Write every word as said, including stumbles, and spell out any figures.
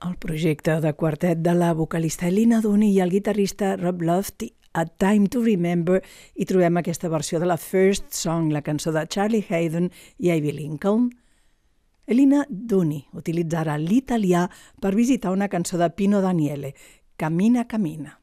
el projecte de quartet de la vocalista Elina Dunny i el guitarrista Rob Lofty, A Time to Remember, i trobem aquesta versió de la First Song, la cançó de Charlie Haydn i Ivy Lincoln. Elina Dunny utilitzarà l'italià per visitar una cançó de Pino Daniele, Camina Camina.